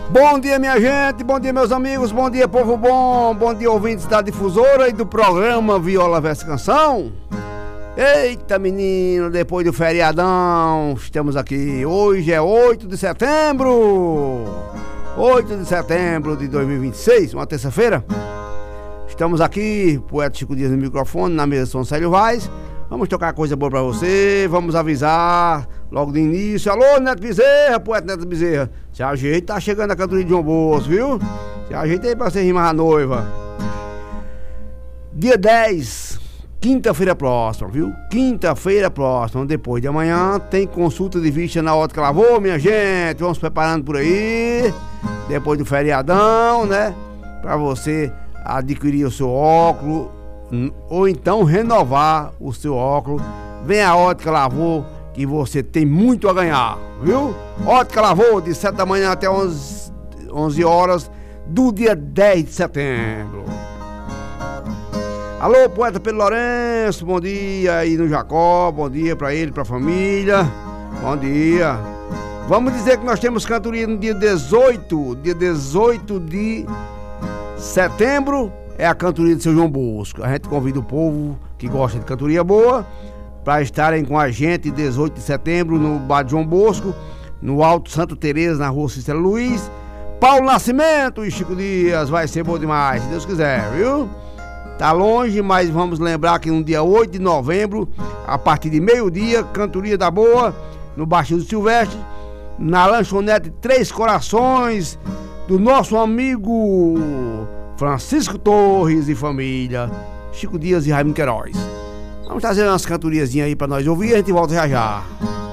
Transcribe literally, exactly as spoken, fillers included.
Bom dia, minha gente, bom dia, meus amigos, bom dia, povo bom, bom dia, ouvintes da difusora e do programa Viola Verso Canção. Eita, menino, depois do feriadão, estamos aqui. Hoje é oito de setembro, oito de setembro de dois mil e vinte e seis, uma terça-feira. Estamos aqui, Poeta Chico Dias no microfone, na mesa São Célio Vaz. Vamos tocar coisa boa pra você, vamos avisar logo de início. Alô, Neto Bezerra, Poeta Neto Bezerra. Se ajeita, tá chegando a cantoria de João Bosco, viu? Se ajeita aí pra você rimar a noiva. Dia dez, quinta-feira próxima, viu? Quinta-feira próxima, depois de amanhã, tem consulta de vista na Ótica Lavô, minha gente. Vamos preparando por aí, depois do feriadão, né? Pra você adquirir o seu óculos, ou então renovar o seu óculos. Vem a Ótica Lavô, que você tem muito a ganhar, viu? Ótica Lavô, de sete da manhã até onze, onze horas do dia dez de setembro. Alô, Poeta Pedro Lourenço, bom dia aí no Jacó, bom dia pra ele, pra família, bom dia. Vamos dizer que nós temos cantoria no dia dezoito, dia dezoito de setembro, é a cantoria de São João Bosco. A gente convida o povo que gosta de cantoria boa para estarem com a gente dezoito de setembro no Bar de João Bosco, no Alto Santa Teresa, na rua Cícero Luiz. Paulo Nascimento e Chico Dias, vai ser bom demais, se Deus quiser, viu? Tá longe, mas vamos lembrar que no dia oito de novembro, a partir de meio-dia, cantoria da boa, no Baixio do Silvestre, na lanchonete Três Corações, do nosso amigo Francisco Torres e família, Chico Dias e Raimundo Queiroz. Vamos trazer umas cantoriazinhas aí pra nós ouvir e a gente volta já já.